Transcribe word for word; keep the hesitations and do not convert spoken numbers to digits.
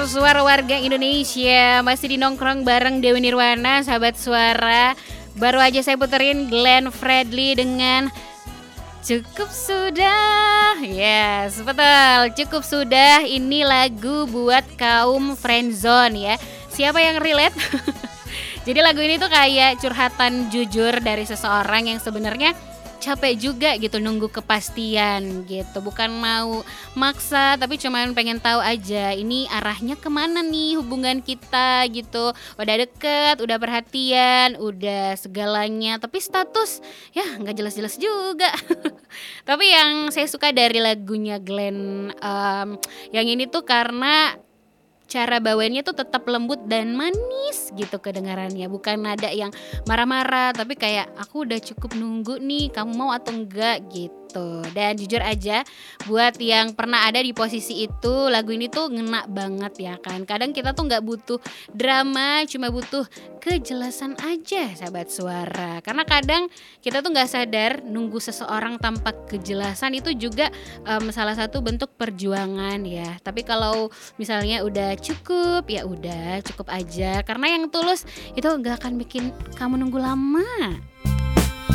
Suara warga Indonesia masih di nongkrong bareng Dewi Nirwana, sahabat suara. Baru aja saya puterin Glenn Fredly dengan Cukup Sudah. Yes, betul. Cukup Sudah ini lagu buat kaum friendzone ya. Siapa yang relate? Jadi lagu ini tuh kayak curhatan jujur dari seseorang yang sebenarnya capek juga gitu nunggu kepastian gitu, bukan mau maksa tapi cuman pengen tahu aja ini arahnya kemana nih hubungan kita gitu. Udah deket, udah perhatian, udah segalanya, tapi status ya nggak jelas-jelas juga. Tapi yang saya suka dari lagunya Glenn um, yang ini tuh karena cara bawainnya tuh tetap lembut dan manis gitu kedengarannya. Bukan nada yang marah-marah, tapi kayak aku udah cukup nunggu nih, kamu mau atau enggak gitu. Dan jujur aja, buat yang pernah ada di posisi itu, lagu ini tuh ngena banget ya kan. Kadang kita tuh gak butuh drama, cuma butuh kejelasan aja sahabat suara. Karena kadang kita tuh gak sadar nunggu seseorang tanpa kejelasan itu juga um, salah satu bentuk perjuangan ya. Tapi kalau misalnya udah cukup, ya udah cukup aja. Karena yang tulus itu gak akan bikin kamu nunggu lama.